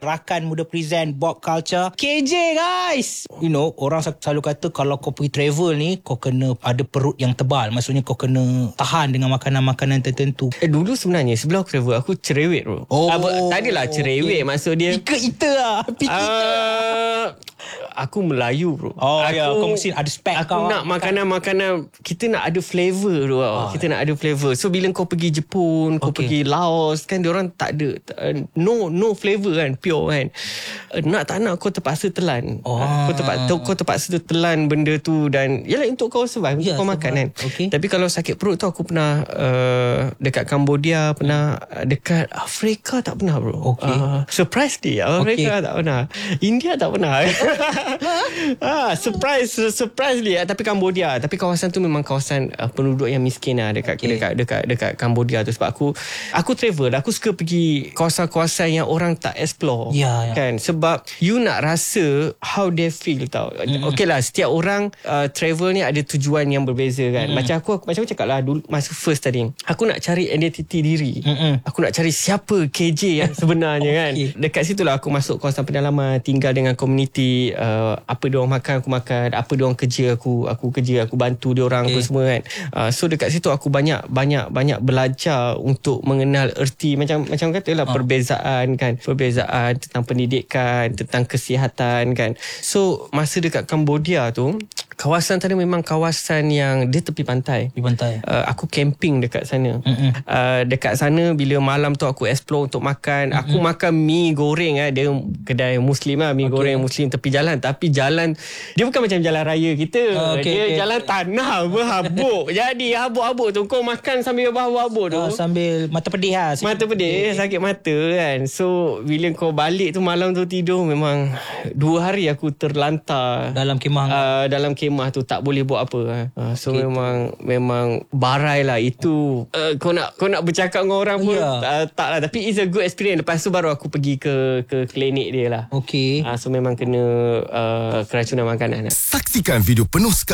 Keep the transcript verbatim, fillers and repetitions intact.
Rakan Muda Present Bob Culture. K J guys, you know, orang selalu kata kalau kau pergi travel ni, kau kena ada perut yang tebal. Maksudnya kau kena tahan dengan makanan-makanan tertentu. Eh, dulu sebenarnya sebelum aku travel, aku cerewet bro. Oh, ah, tak adalah cerewet, okay. Maksud dia Ika-ita lah. uh, Aku Melayu bro. Oh aku, ya, kau mesti ada spek. Aku kau nak makanan-makanan, kita nak ada flavor tu. Oh. Kita nak ada flavor. So bila kau pergi Jepun, kau okay. pergi Laos kan, diorang tak ada uh, no no flavor kan, pure kan. Uh, nak tak nak kau terpaksa telan. Oh. Uh, kau terpaksa kau terpaksa telan benda tu, dan yalah untuk kau survive, untuk yeah, kau survive. makan kan. Okay. Tapi kalau sakit perut tu, aku pernah uh, dekat Cambodia, pernah hmm. dekat Afrika tak pernah bro. Okay. Uh, surprise dia, Afrika okay. tak pernah. India tak pernah. ah, surprise surprise dia. Tapi Cambodia, tapi kawasan tu memang kawasan uh, penduduk yang miskin lah dekat, okay. dekat dekat dekat Cambodia tu. Sebab aku aku travel, aku suka pergi kawasan-kawasan yang orang tak explore. Ya, ya. Kan, sebab you nak rasa how they feel tau. Mm-hmm. Okey lah, setiap orang uh, travel ni ada tujuan yang berbeza kan. Mm-hmm. Macam aku, aku macam aku cakap lah dulu masa first tadi, aku nak cari identiti diri. Mm-hmm. Aku nak cari siapa K J yang sebenarnya kan. Okay. Dekat situ lah aku masuk kawasan pedalaman, tinggal dengan komuniti. uh, apa dia orang makan aku makan, apa dia orang kerja aku aku kerja, aku bantu dia orang, okay. apa semua kan. Uh, so dekat situ aku banyak banyak banyak belajar untuk mengenal erti, macam macam katalah oh. perbezaan kan, perbezaan tentang pendidikan, tentang kesihatan kan. So masa dekat Cambodia tu, kawasan tadi memang kawasan yang dia tepi pantai. Tepi pantai. Uh, aku camping dekat sana. Uh, dekat sana bila malam tu aku explore untuk makan. Mm-mm. Aku makan mi goreng ah, dia kedai Muslim lah, mi okay. goreng Muslim tepi jalan, tapi jalan dia bukan macam jalan raya kita. Uh, okay, dia okay. jalan tanah berhabuk. Jadi habuk-habuk tu kau makan sambil berhabuk-habuk tu. Uh, sambil mata pedih lah. Mata pedih, okay. sakit mata kan. So bila kau balik tu malam tu tidur, memang dua hari aku terlantar dalam kemah. Uh, dalam kemah tu tak boleh buat apa. Uh, so okay. memang memang barai lah itu. Uh, kau nak kau nak bercakap dengan orang pun yeah. uh, tak lah. Tapi it's a good experience. Lepas tu baru aku pergi ke ke klinik dia lah. Okay. Uh, so memang kena uh, keracunan makanan lah. Saksikan video penuh